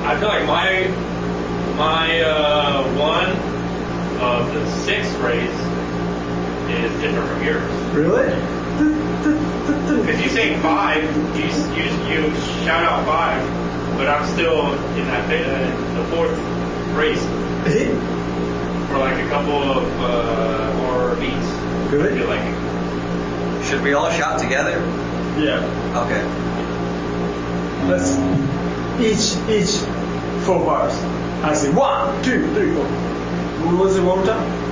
I feel like my one of the 6 race is different from yours. Really? Because you say 5, you shout out 5, but I'm still in that the 4th race for like a couple of more beats. Good. I feel like. Should we all shout together? Yeah. Okay. Let's each 4 bars. I say 1, 2, 3, 4. What was it one more time?